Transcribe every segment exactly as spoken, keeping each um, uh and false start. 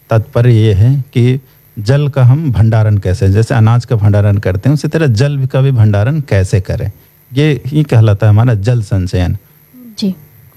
तात्पर्य ये है कि जल का हम भंडारण कैसे, जैसे अनाज का भंडारण करते हैं उसी तरह जल का भी भंडारण कैसे करें, ये ही कहलाता है हमारा जल संचयन। जी,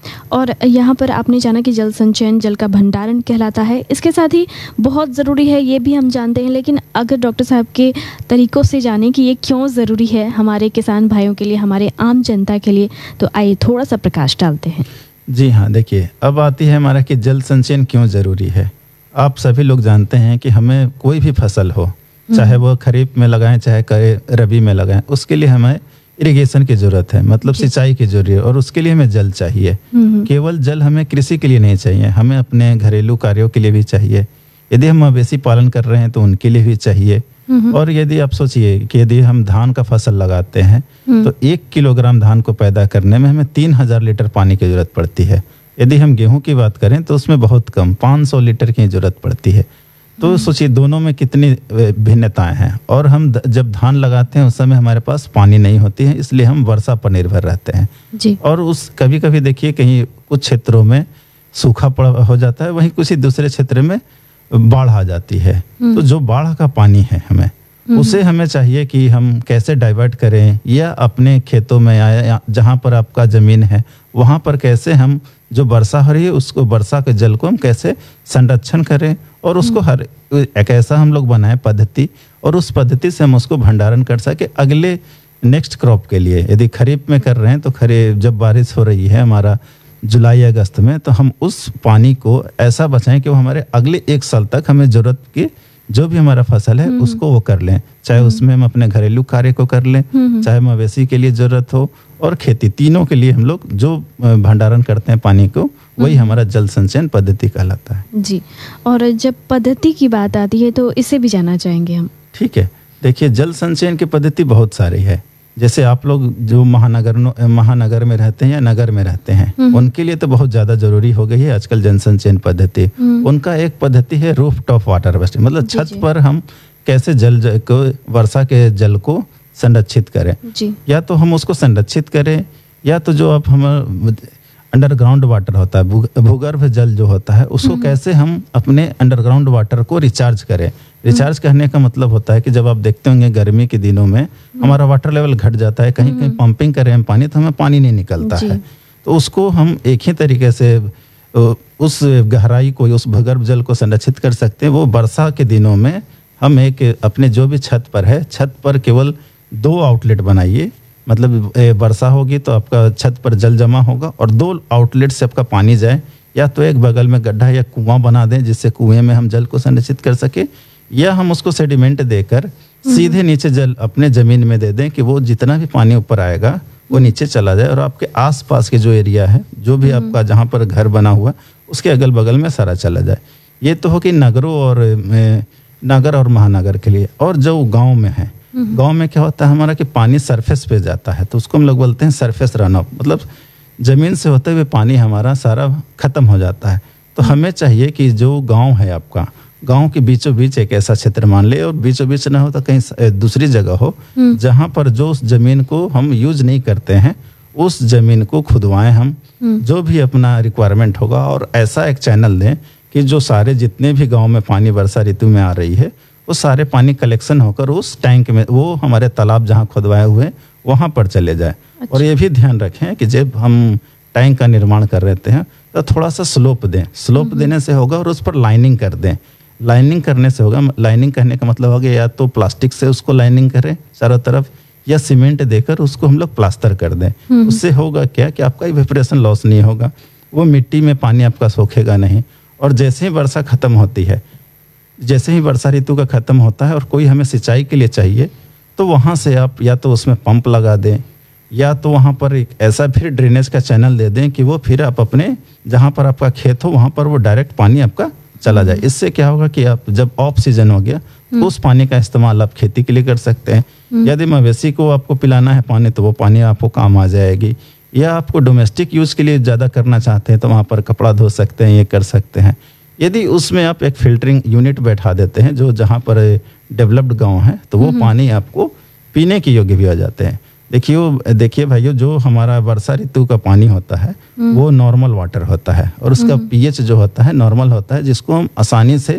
और यहाँ पर आपने जाना कि जल संचयन जल का भंडारण कहलाता है। इसके साथ ही बहुत ज़रूरी है ये भी हम जानते हैं, लेकिन अगर डॉक्टर साहब के तरीक़ों से जानें कि ये क्यों ज़रूरी है हमारे किसान भाइयों के लिए, हमारे आम जनता के लिए, तो आइए थोड़ा सा प्रकाश डालते हैं। जी हाँ, देखिए अब आती है हमारा कि जल संचयन क्यों ज़रूरी है। आप सभी लोग जानते हैं कि हमें कोई भी फसल हो, चाहे वो खरीफ में लगाएं चाहे रबी में लगाएं, उसके लिए हमें इरिगेशन की ज़रूरत है, मतलब सिंचाई की जरूरत है, और उसके लिए हमें जल चाहिए। केवल जल हमें कृषि के लिए नहीं चाहिए, हमें अपने घरेलू कार्यों के लिए भी चाहिए। यदि हम मवेशी पालन कर रहे हैं तो उनके लिए भी चाहिए। और यदि आप सोचिए कि यदि हम धान का फसल लगाते हैं तो एक किलोग्राम धान को पैदा करने में हमें तीन हजार लीटर पानी की जरूरत पड़ती है। यदि हम गेहूं की बात करें तो उसमें बहुत कम पाँच सौ लीटर की जरूरत पड़ती है। तो सोचिए दोनों में कितनी भिन्नताएं हैं। और हम जब धान लगाते हैं उस समय हमारे पास पानी नहीं होती है, इसलिए हम वर्षा पर निर्भर रहते हैं जी। और उस कभी कभी देखिए कहीं कुछ क्षेत्रों में सूखा पड़ हो जाता है, वहीं किसी दूसरे क्षेत्र में बाढ़ आ जाती है। तो जो बाढ़ का पानी है हमें उसे हमें चाहिए कि हम कैसे डाइवर्ट करें, या अपने खेतों में या जहाँ पर आपका ज़मीन है वहाँ पर कैसे हम जो वर्षा हो रही है उसको वर्षा के जल को हम कैसे संरक्षण करें, और उसको हर एक ऐसा हम लोग बनाएं पद्धति, और उस पद्धति से हम उसको भंडारण कर सके अगले नेक्स्ट क्रॉप के लिए। यदि खरीफ में कर रहे हैं तो खरीफ जब बारिश हो रही है हमारा जुलाई अगस्त में, तो हम उस पानी को ऐसा बचाएं कि वो हमारे अगले एक साल तक हमें ज़रूरत की जो भी हमारा फसल है उसको वो कर लें, चाहे उसमें हम अपने घरेलू कार्य को कर लें, चाहे मवेशी के लिए ज़रूरत हो और खेती, तीनों के लिए हम लोग जो भंडारण करते हैं पानी को, वही हमारा जल संचयन पद्धति कहलाता है। जी, और जब पद्धति की बात आती है तो इसे भी जानना चाहेंगे हम। ठीक है, देखिए जल संचयन की पद्धति बहुत सारी है। जैसे आप लोग जो महानगर महानगर में रहते हैं या नगर में रहते हैं उनके लिए तो बहुत ज़्यादा जरूरी हो गई है आजकल जल संचयन पद्धति। उनका एक पद्धति है रूफ टॉप वाटर हार्वेस्टिंग, मतलब छत पर हम कैसे जल को वर्षा के जल को संरक्षित करें जी। या तो हम उसको संरक्षित करें, या तो जो अब हम अंडरग्राउंड वाटर होता है, भूगर्भ जल जो होता है, उसको कैसे हम अपने अंडरग्राउंड वाटर को रिचार्ज करें। रिचार्ज करने का मतलब होता है कि जब आप देखते होंगे गर्मी के दिनों में हमारा वाटर लेवल घट जाता है, कहीं कहीं पंपिंग करें हम पानी तो हमें पानी नहीं निकलता है, तो उसको हम एक ही तरीके से उस गहराई को, उस भूगर्भ जल को संरक्षित कर सकते हैं। वो वर्षा के दिनों में हम एक अपने जो भी छत पर है, छत पर केवल दो आउटलेट बनाइए, मतलब वर्षा होगी तो आपका छत पर जल जमा होगा और दो आउटलेट से आपका पानी जाए, या तो एक बगल में गड्ढा या कुआं बना दें जिससे कुएं में हम जल को संरक्षित कर सके, या हम उसको सेडिमेंट देकर सीधे नीचे जल अपने ज़मीन में दे दें कि वो जितना भी पानी ऊपर आएगा वो नीचे चला जाए, और आपके आसपास के जो एरिया है, जो भी आपका जहाँ पर घर बना हुआ उसके अगल बगल में सारा चला जाए। ये तो हो कि नगरों और नगर और महानगर के लिए। और जो गाँव में है, गांव में क्या होता है हमारा कि पानी सरफेस पे जाता है, तो उसको हम लोग बोलते हैं सरफेस रन ऑफ, मतलब ज़मीन से होते हुए पानी हमारा सारा खत्म हो जाता है। तो हमें चाहिए कि जो गांव है आपका, गांव के बीचों बीच एक ऐसा क्षेत्र मान ले, और बीचों बीच ना हो तो कहीं दूसरी जगह हो जहां पर जो उस ज़मीन को हम यूज नहीं करते हैं उस ज़मीन को खुदवाएं हम, जो भी अपना रिक्वायरमेंट होगा, और ऐसा एक चैनल दें कि जो सारे जितने भी गाँव में पानी वर्षा ऋतु में आ रही है वो सारे पानी कलेक्शन होकर उस टैंक में, वो हमारे तालाब जहाँ खुदवाए हुए वहाँ पर चले जाए। अच्छा। और ये भी ध्यान रखें कि जब हम टैंक का निर्माण कर रहे हैं तो थोड़ा सा स्लोप दें, स्लोप देने से होगा, और उस पर लाइनिंग कर दें। लाइनिंग करने से होगा, लाइनिंग करने का मतलब होगा या तो प्लास्टिक से उसको लाइनिंग करें चारों तरफ, या सीमेंट देकर उसको हम लोग प्लास्टर कर दें। उससे होगा क्या कि आपका इवेपोरेशन लॉस नहीं होगा, वो मिट्टी में पानी आपका सोखेगा नहीं। और जैसे ही वर्षा खत्म होती है, जैसे ही वर्षा ऋतु का खत्म होता है और कोई हमें सिंचाई के लिए चाहिए, तो वहाँ से आप या तो उसमें पंप लगा दें, या तो वहाँ पर एक ऐसा फिर ड्रेनेज का चैनल दे दें कि वो फिर आप अपने जहाँ पर आपका खेत हो वहाँ पर वो डायरेक्ट पानी आपका चला जाए। इससे क्या होगा कि आप जब ऑफ सीजन हो गया तो उस पानी का इस्तेमाल आप खेती के लिए कर सकते हैं। यदि मवेशी को आपको पिलाना है पानी तो वो पानी आपको काम आ जाएगी, या आपको डोमेस्टिक यूज़ के लिए ज़्यादा करना चाहते हैं तो वहाँ पर कपड़ा धो सकते हैं, ये कर सकते हैं। यदि उसमें आप एक फिल्टरिंग यूनिट बैठा देते हैं जो जहाँ पर डेवलप्ड गांव है, तो वो पानी आपको पीने के योग्य भी हो जाते हैं। देखिए देखिए भाइयों, जो हमारा वर्षा ऋतु का पानी होता है वो नॉर्मल वाटर होता है, और उसका पीएच जो होता है नॉर्मल होता है, जिसको हम आसानी से